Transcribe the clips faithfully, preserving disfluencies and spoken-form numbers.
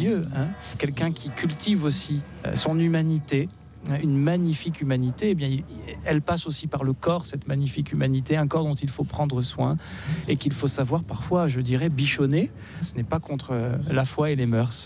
Dieu, hein, quelqu'un qui cultive aussi son humanité, une magnifique humanité, eh bien, elle passe aussi par le corps, cette magnifique humanité, un corps dont il faut prendre soin et qu'il faut savoir parfois, je dirais, bichonner. Ce n'est pas contre la foi et les mœurs.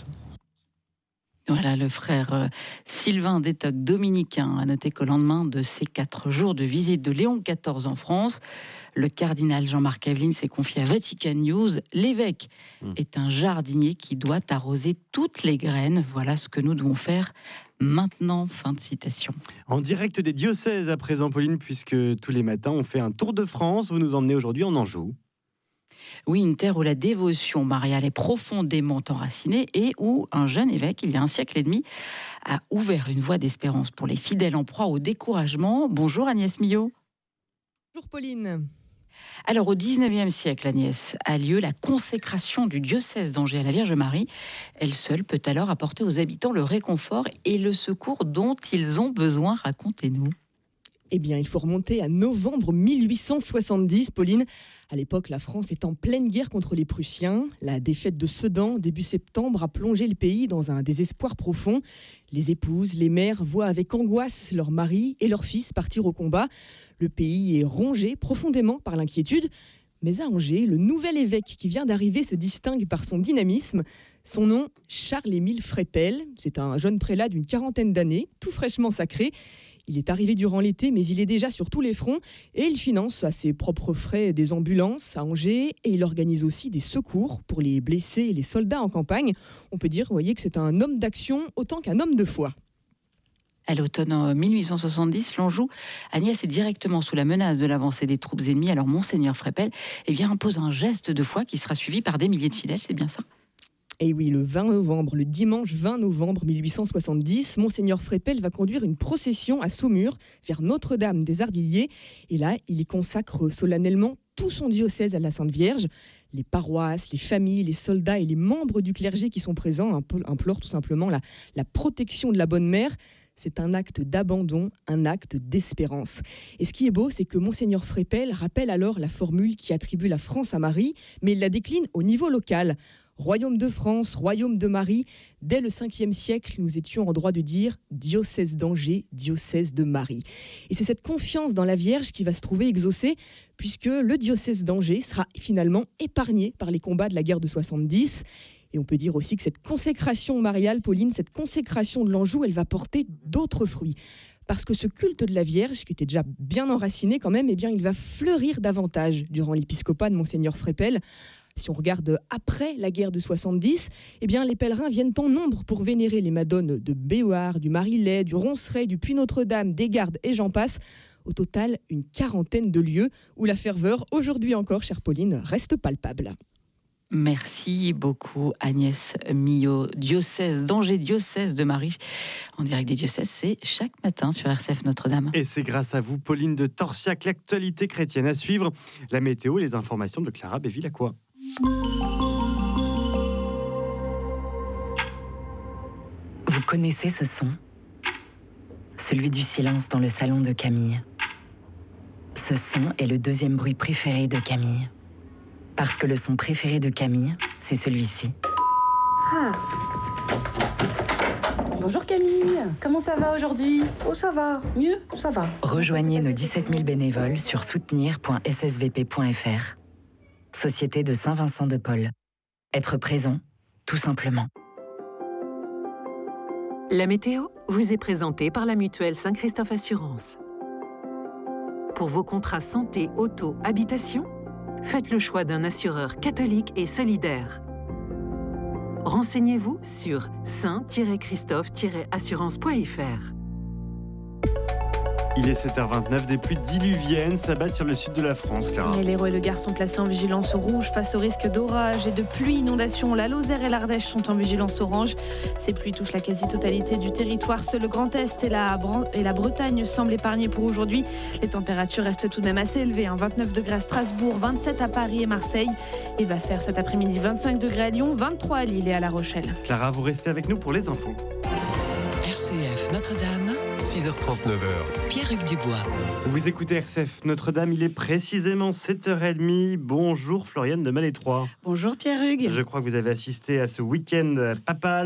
Voilà, le frère euh, Sylvain Détoc, dominicain, a noté qu'au lendemain de ces quatre jours de visite de Léon quatorze en France, le cardinal Jean-Marc Aveline s'est confié à Vatican News. L'évêque mmh. est un jardinier qui doit arroser toutes les graines. Voilà ce que nous devons faire maintenant. Fin de citation. En direct des diocèses à présent, Pauline, puisque tous les matins on fait un tour de France. Vous nous emmenez aujourd'hui en Anjou. Oui, une terre où la dévotion mariale est profondément enracinée et où un jeune évêque, il y a un siècle et demi, a ouvert une voie d'espérance pour les fidèles en proie au découragement. Bonjour Agnès Millot. Bonjour Pauline. Alors au dix-neuvième siècle, Agnès, a lieu la consécration du diocèse d'Angers à la Vierge Marie. Elle seule peut alors apporter aux habitants le réconfort et le secours dont ils ont besoin. Racontez-nous. Eh bien, il faut remonter à novembre mille huit cent soixante-dix, Pauline. À l'époque, la France est en pleine guerre contre les Prussiens. La défaite de Sedan, début septembre, a plongé le pays dans un désespoir profond. Les épouses, les mères voient avec angoisse leurs maris et leurs fils partir au combat. Le pays est rongé profondément par l'inquiétude. Mais à Angers, le nouvel évêque qui vient d'arriver se distingue par son dynamisme. Son nom, Charles-Émile Frépel. C'est un jeune prélat d'une quarantaine d'années, tout fraîchement sacré. Il est arrivé durant l'été, mais il est déjà sur tous les fronts et il finance à ses propres frais des ambulances à Angers et il organise aussi des secours pour les blessés et les soldats en campagne. On peut dire, vous voyez, que c'est un homme d'action autant qu'un homme de foi. À l'automne mille huit cent soixante-dix, l'Anjou, Agnès est directement sous la menace de l'avancée des troupes ennemies. Alors Monseigneur Frépel eh bien, impose un geste de foi qui sera suivi par des milliers de fidèles, c'est bien ça ? Et oui, le vingt novembre, le dimanche vingt novembre mille huit cent soixante-dix, Monseigneur Frépel va conduire une procession à Saumur vers Notre-Dame des Ardilliers. Et là, il y consacre solennellement tout son diocèse à la Sainte Vierge. Les paroisses, les familles, les soldats et les membres du clergé qui sont présents implorent tout simplement la, la protection de la Bonne Mère. C'est un acte d'abandon, un acte d'espérance. Et ce qui est beau, c'est que Monseigneur Frépel rappelle alors la formule qui attribue la France à Marie, mais il la décline au niveau local. Royaume de France, royaume de Marie, dès le cinquième siècle, nous étions en droit de dire diocèse d'Angers, diocèse de Marie. Et c'est cette confiance dans la Vierge qui va se trouver exaucée, puisque le diocèse d'Angers sera finalement épargné par les combats de la guerre de soixante-dix. Et on peut dire aussi que cette consécration mariale, Pauline, cette consécration de l'Anjou, elle va porter d'autres fruits. Parce que ce culte de la Vierge, qui était déjà bien enraciné quand même, eh bien, il va fleurir davantage durant l'épiscopat de Monseigneur Frépel. Si on regarde après la guerre de soixante-dix, eh bien, les pèlerins viennent en nombre pour vénérer les madones de Béhoard, du Marillet, du Ronceret, du Puy-Notre-Dame, des Gardes et j'en passe. Au total, une quarantaine de lieux où la ferveur, aujourd'hui encore, chère Pauline, reste palpable. Merci beaucoup Agnès Millot. Diocèse d'Angers, diocèse de Marie. En direct des diocèses, c'est chaque matin sur R C F Notre-Dame. Et c'est grâce à vous, Pauline de Torsiac, l'actualité chrétienne à suivre. La météo et les informations de Clara Béville-Lacroix. Vous connaissez ce son ? Celui du silence dans le salon de Camille. Ce son est le deuxième bruit préféré de Camille. Parce que le son préféré de Camille, c'est celui-ci. Ah. Bonjour Camille, comment ça va aujourd'hui ? Oh ça va, mieux, ça va. Rejoignez nos dix-sept mille bénévoles sur soutenir point s s v p point f r. Société de Saint-Vincent de Paul. Être présent, tout simplement. La météo vous est présentée par la mutuelle Saint-Christophe Assurance. Pour vos contrats santé, auto, habitation, faites le choix d'un assureur catholique et solidaire. Renseignez-vous sur saint tiret christophe tiret assurance point f r. Il est sept heures vingt-neuf, des pluies diluviennes s'abattent sur le sud de la France, Clara. Et l'Hérault et le Gard sont placés en vigilance rouge face au risque d'orage et de pluie, inondation. La Lozère et l'Ardèche sont en vigilance orange. Ces pluies touchent la quasi-totalité du territoire. Seul le Grand Est et la, Bre- et la Bretagne semblent épargnés pour aujourd'hui. Les températures restent tout de même assez élevées. Hein. vingt-neuf degrés à Strasbourg, vingt-sept à Paris et Marseille. Il va faire cet après-midi vingt-cinq degrés à Lyon, vingt-trois à Lille et à La Rochelle. Clara, vous restez avec nous pour les infos. R C F Notre-Dame, six heures trente-neuf. Pierre-Hugues Dubois. Vous écoutez R C F Notre-Dame, il est précisément sept heures trente. Bonjour Floriane de Malétroit. Bonjour Pierre-Hugues. Je crois que vous avez assisté à ce week-end papal